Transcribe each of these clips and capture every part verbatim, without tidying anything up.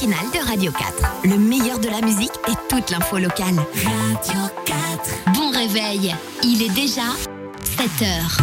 matinale de Radio quatre. Le meilleur de la musique et toute l'info locale. Radio quatre. Bon réveil, il est déjà sept heures.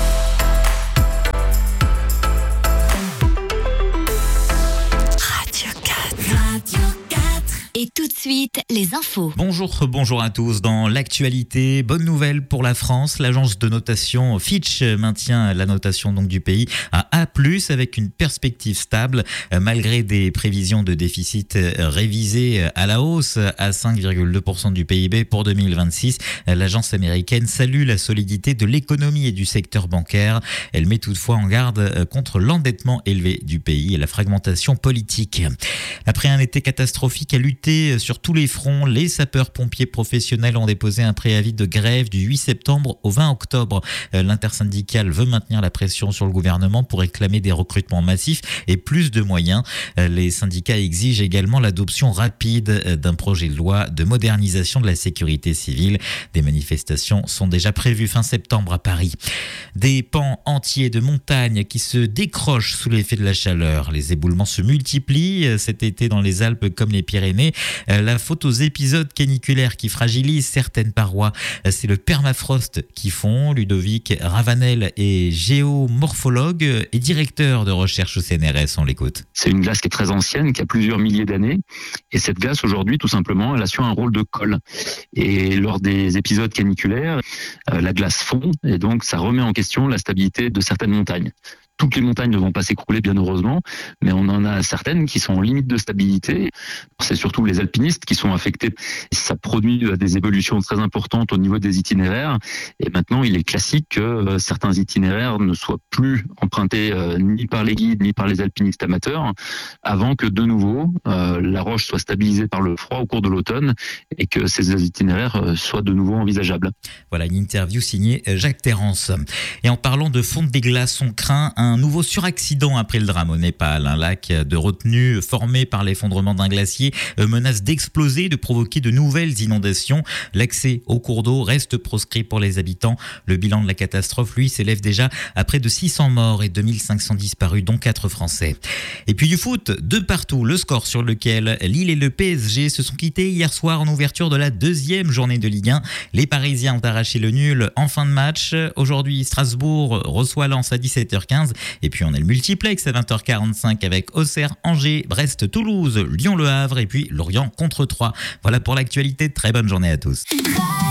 Radio quatre. Radio quatre. Et tout de suite, les infos. Bonjour, bonjour à tous. Dans l'actualité, bonne nouvelle pour la France. L'agence de notation Fitch maintient la notation donc du pays à A plus, avec une perspective stable, malgré des prévisions de déficit révisées à la hausse à cinq virgule deux pour cent du P I B pour deux mille vingt-six. L'agence américaine salue la solidité de l'économie et du secteur bancaire. Elle met toutefois en garde contre l'endettement élevé du pays et la fragmentation politique. Après un été catastrophique à lutter sur tous les fronts, les sapeurs-pompiers professionnels ont déposé un préavis de grève du huit septembre au vingt octobre. L'intersyndicale veut maintenir la pression sur le gouvernement pour réclamer des recrutements massifs et plus de moyens. Les syndicats exigent également l'adoption rapide d'un projet de loi de modernisation de la sécurité civile. Des manifestations sont déjà prévues fin septembre à Paris. Des pans entiers de montagnes qui se décrochent sous l'effet de la chaleur. Les éboulements se multiplient cet été dans les Alpes comme les Pyrénées. La faute aux épisodes caniculaires qui fragilisent certaines parois, c'est le permafrost qui fond. Ludovic Ravanel est géomorphologue et directeur de recherche au C N R S. On l'écoute. C'est une glace qui est très ancienne, qui a plusieurs milliers d'années. Et cette glace, aujourd'hui, tout simplement, elle assure un rôle de colle. Et lors des épisodes caniculaires, la glace fond et donc ça remet en question la stabilité de certaines montagnes. Toutes les montagnes ne vont pas s'écrouler, bien heureusement, mais on en a certaines qui sont en limite de stabilité. C'est surtout les alpinistes qui sont affectés. Ça produit des évolutions très importantes au niveau des itinéraires. Et maintenant, il est classique que certains itinéraires ne soient plus empruntés ni par les guides, ni par les alpinistes amateurs, avant que de nouveau, la roche soit stabilisée par le froid au cours de l'automne et que ces itinéraires soient de nouveau envisageables. Voilà une interview signée Jacques Terrance. Et en parlant de fonte des glaces, on craint un nouveau suraccident après le drame au Népal. Un lac de retenue formé par l'effondrement d'un glacier menace d'exploser, de provoquer de nouvelles inondations. L'accès au cours d'eau reste proscrit pour les habitants. Le bilan de la catastrophe, lui, s'élève déjà à près de six cents morts et deux mille cinq cents disparus, dont quatre Français. Et puis du foot, de partout. Le score sur lequel Lille et le P S G se sont quittés hier soir en ouverture de la deuxième journée de Ligue un. Les Parisiens ont arraché le nul en fin de match. Aujourd'hui, Strasbourg reçoit Lens à dix-sept heures quinze. Et puis on a le multiplex à vingt heures quarante-cinq avec Auxerre, Angers, Brest, Toulouse, Lyon, Le Havre et puis Lorient contre Troyes. Voilà pour l'actualité. Très bonne journée à tous.